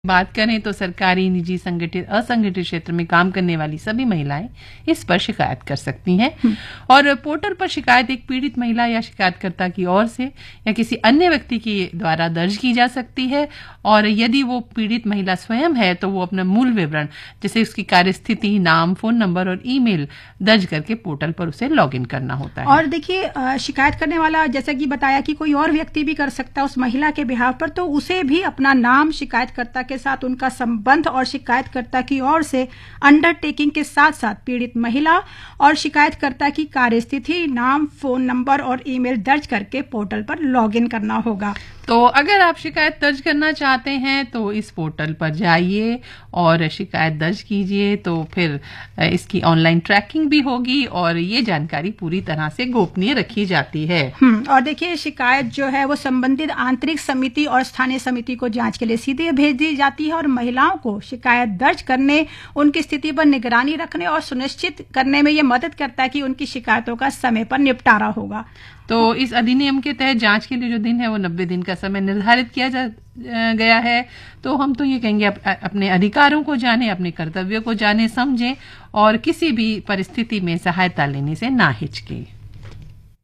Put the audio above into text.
बात करें तो सरकारी, निजी, संगठित, असंगठित क्षेत्र में काम करने वाली सभी महिलाएं इस पर शिकायत कर सकती हैं। और पोर्टल पर शिकायत एक पीड़ित महिला या शिकायतकर्ता की ओर से या किसी अन्य व्यक्ति के द्वारा दर्ज की जा सकती है। और यदि वो पीड़ित महिला स्वयं है तो वो अपना मूल विवरण जैसे उसकी कार्यस्थिति, नाम, फोन नंबर और ईमेल दर्ज करके पोर्टल पर उसे लॉगिन करना होता है। और देखिए, शिकायत करने वाला जैसा कि बताया कि कोई और व्यक्ति भी कर सकता है उस महिला के बिहाफ पर, तो उसे भी अपना नाम, शिकायतकर्ता के साथ उनका संबंध और शिकायतकर्ता की ओर से अंडरटेकिंग के साथ साथ पीड़ित महिला और शिकायतकर्ता की कार्यस्थिति, नाम, फोन नंबर और ईमेल दर्ज करके पोर्टल पर लॉगिन करना होगा। तो अगर आप शिकायत दर्ज करना चाहते हैं तो इस पोर्टल पर जाइए और शिकायत दर्ज कीजिए। तो फिर इसकी ऑनलाइन ट्रैकिंग भी होगी और ये जानकारी पूरी तरह से गोपनीय रखी जाती है। और देखिए, शिकायत जो है वो संबंधित आंतरिक समिति और स्थानीय समिति को जांच के लिए सीधे भेज दी जाती है और महिलाओं को शिकायत दर्ज करने, उनकी स्थिति पर निगरानी रखने और सुनिश्चित करने में ये मदद करता है कि उनकी शिकायतों का समय पर निपटारा होगा। तो इस अधिनियम के तहत जांच के लिए जो दिन है वो 90 दिन का समय निर्धारित किया गया है। तो हम तो ये कहेंगे अपने अधिकारों को जाने, अपने कर्तव्यों को जाने समझें और किसी भी परिस्थिति में सहायता लेने से ना हिचकें।